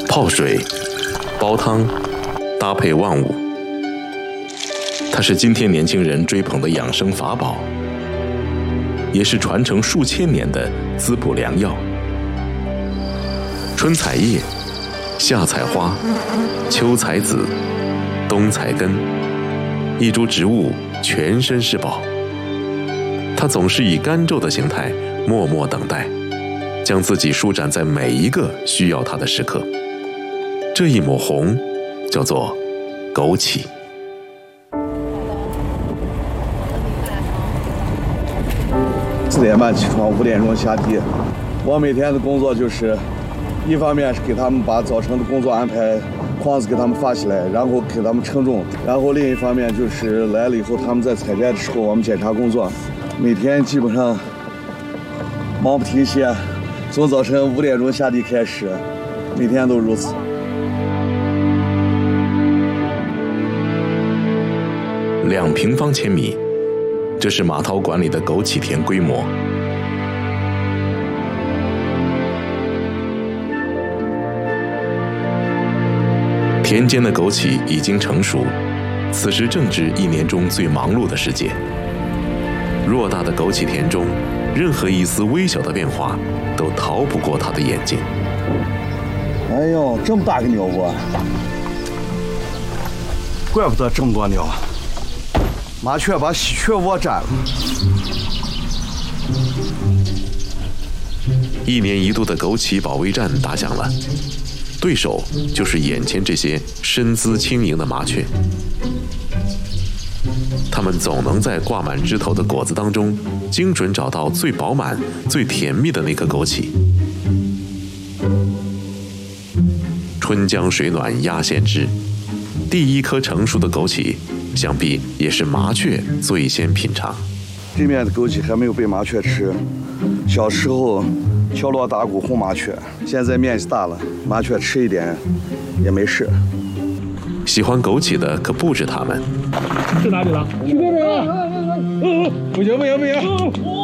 泡水、煲汤，搭配万物。它是今天年轻人追捧的养生法宝，也是传承数千年的滋补良药。春采叶，夏采花，秋采籽，冬采根，一株植物全身是宝。它总是以甘蔗的形态默默等待，将自己舒展在每一个需要它的时刻。这一抹红叫做枸杞。 4点半起床，5点钟下地。我每天的工作就是，一方面是给他们把早晨的工作安排筐子给他们发起来，然后给他们称重，然后另一方面就是来了以后他们在采摘的时候我们检查工作。每天基本上忙不停歇，从早晨5点钟下地开始，每天都如此。 2平方千米，这是马涛管理的枸杞田规模。田间的枸杞已经成熟，此时正值1年中最忙碌的时节。偌大的枸杞田中，任何一丝微小的变化都逃不过他的眼睛。 哎呦，这么大个鸟窝，怪不得这么多鸟。麻雀把喜鹊窝占了。 1年1度的枸杞保卫战打响了，对手就是眼前这些身姿轻盈的麻雀。它们总能在挂满枝头的果子当中，精准找到最饱满、最甜蜜的那颗枸杞。春江水暖鸭先知，第一颗成熟的枸杞，想必也是麻雀最先品尝。 这面的枸杞还没有被麻雀吃，小时候敲锣打鼓轰麻雀，现在面积大了，麻雀吃一点也没事。 喜欢枸杞的可不止他们。 去哪里了？去那边了。不行不行不行！